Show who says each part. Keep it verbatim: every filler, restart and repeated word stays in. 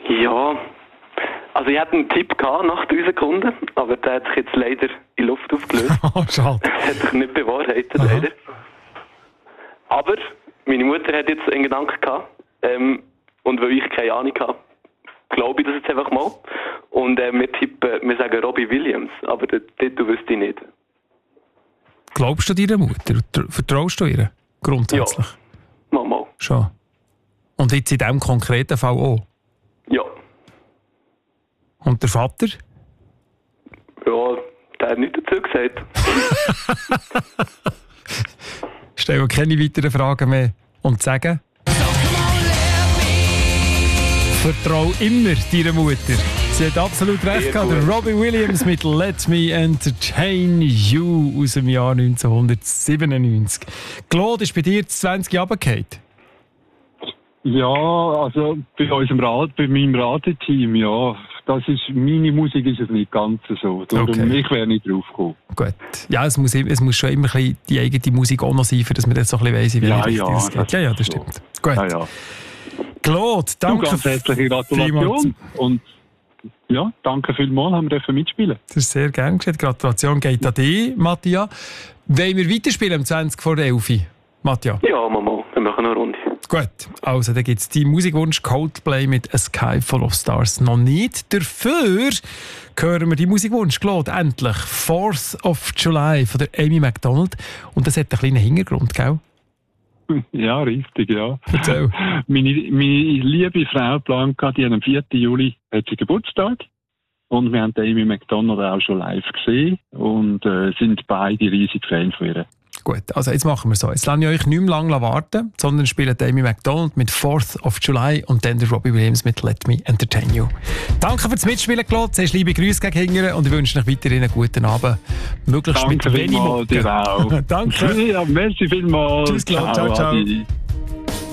Speaker 1: Ja, also ich hatte einen Tipp gehabt nach drei Sekunden, aber der hat sich jetzt leider in Luft aufgelöst.
Speaker 2: Oh, schade.
Speaker 1: Das hat sich nicht bewahrheitet, leider. Aber meine Mutter hat jetzt einen Gedanken gehabt, ähm, und weil ich keine Ahnung habe, glaube ich das jetzt einfach mal. Und äh, wir tippen, wir sagen Robbie Williams, aber den Titel wüsste ich nicht.
Speaker 2: Glaubst du deiner Mutter? Vertraust du ihr? Grundsätzlich?
Speaker 1: Ja, mal, mal.
Speaker 2: Schon. Und jetzt in diesem konkreten Fall auch?
Speaker 1: Ja.
Speaker 2: Und der Vater?
Speaker 1: Ja, der hat nichts dazu gesagt.
Speaker 2: Stellen wir keine weiteren Fragen mehr. Und sagen? Vertrau immer deiner Mutter. Sie hat absolut recht gehabt. Der Robbie Williams mit «Let Me Entertain You» aus dem Jahr neunzehnhundertsiebenundneunzig. Claude, ist bei dir zwanzig runtergefallen?
Speaker 3: Ja, also bei unserem Rat, bei meinem Rateteam, ja, das ist, meine Musik ist es nicht ganz so. Darum,
Speaker 2: Okay.
Speaker 3: ich wäre nicht drauf gekommen.
Speaker 2: Gut. Ja, es muss, es muss schon immer ein bisschen die eigene Musik auch noch sein, für dass man das so ein bisschen weiss, wie
Speaker 3: Ja,
Speaker 2: richtig
Speaker 3: ja,
Speaker 2: das geht.
Speaker 3: das
Speaker 2: Ja, ja, das
Speaker 3: ist so.
Speaker 2: stimmt. Gut.
Speaker 3: Ja, ja.
Speaker 2: Claude, danke.
Speaker 3: Du, ganz herzliche Gratulation. Und ja, danke vielmals, haben wir dürfen mitspielen.
Speaker 2: Das ist sehr gern geschehen. Gratulation geht an dich, Mattia. Wollen wir weiterspielen um zwanzig vor elf? Mattia?
Speaker 1: Ja, mal, mal. Wir machen eine Runde.
Speaker 2: Gut, also dann gibt es die Musikwunsch Coldplay mit «A Sky Full of Stars» noch nicht. Dafür hören wir die Musikwunsch, Claude, endlich «Fourth of July» von der Amy Macdonald. Und das hat einen kleinen Hintergrund, gell?
Speaker 3: Ja, richtig, ja.
Speaker 2: Erzähl.
Speaker 3: Meine, meine liebe Frau Blanca, die hat am vierten Juli hat sie Geburtstag. Und wir haben Amy Macdonald auch schon live gesehen und äh, sind beide riesig Fan von ihr.
Speaker 2: Gut, also jetzt machen wir so. Jetzt lasse ich euch nicht mehr lange warten, sondern spielen Amy Macdonald mit «Fourth of July» und dann der Robbie Williams mit «Let Me Entertain You». Danke fürs Mitspielen, Claude. Zuerst liebe Grüße gegen Hingern und ich wünsche euch weiterhin einen guten Abend. Möglichst
Speaker 3: Danke
Speaker 2: mit wenig
Speaker 3: vielmals, dir auch.
Speaker 2: Danke.
Speaker 3: Ja, merci vielmals.
Speaker 2: Tschüss, Claude. Ciao, ciao.
Speaker 3: Adi.